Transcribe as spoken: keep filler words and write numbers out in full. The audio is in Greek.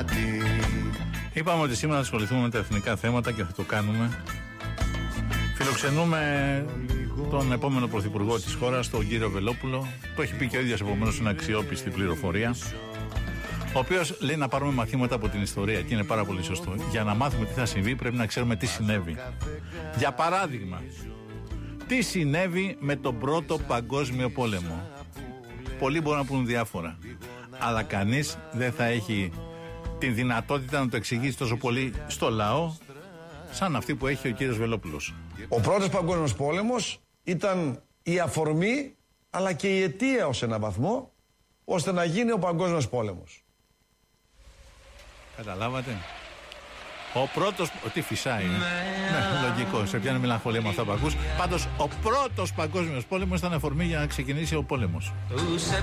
γιατί. Είπαμε ότι σήμερα θα ασχοληθούμε με τα εθνικά θέματα και θα το κάνουμε. Φιλοξενούμε τον επόμενο πρωθυπουργό της χώρας, τον κύριο Βελόπουλο. Το έχει πει και ο ίδιος, επομένως είναι αξιόπιστη πληροφορία. Ο οποίος λέει να πάρουμε μαθήματα από την ιστορία και είναι πάρα πολύ σωστό. Για να μάθουμε τι θα συμβεί πρέπει να ξέρουμε τι συνέβη. Για παράδειγμα, τι συνέβη με τον Πρώτο Παγκόσμιο Πόλεμο. Πολλοί μπορούν να πούν διάφορα, αλλά κανείς δεν θα έχει την δυνατότητα να το εξηγήσει τόσο πολύ στο λαό σαν αυτή που έχει ο κύριος Βελόπουλος. Ο Πρώτος Παγκόσμιος Πόλεμος ήταν η αφορμή αλλά και η αιτία ως έναν βαθμό ώστε να γίνει ο Παγκόσμιος Πόλεμος. Καταλάβατε? Ο πρώτος. Τι φυσάει, είναι. Ναι, λογικό. Σε πιάνει μελαγχολία με αυτά που ακούς. Πάντως, ο πρώτος παγκόσμιος πόλεμος ήταν αφορμή για να ξεκινήσει ο πόλεμος.